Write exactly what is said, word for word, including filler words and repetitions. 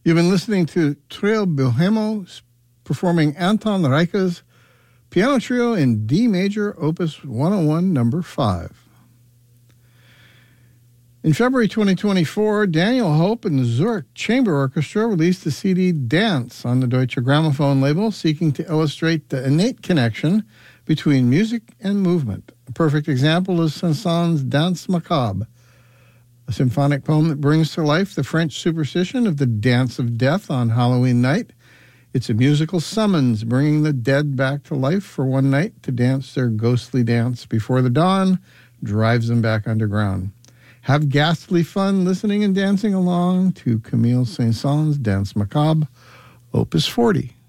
You've been listening to Trio Bohemo performing Anton Reicha's Piano Trio in D major, Opus one oh one, number five. In February twenty twenty-four, Daniel Hope and the Zurich Chamber Orchestra released the C D Dance on the Deutsche Grammophon label, seeking to illustrate the innate connection between music and movement. A perfect example is Saint-Saëns' Danse Macabre, a symphonic poem that brings to life the French superstition of the Dance of Death on Halloween night. It's a musical summons, bringing the dead back to life for one night to dance their ghostly dance before the dawn drives them back underground. Have ghastly fun listening and dancing along to Camille Saint-Saëns' Danse Macabre, Opus forty.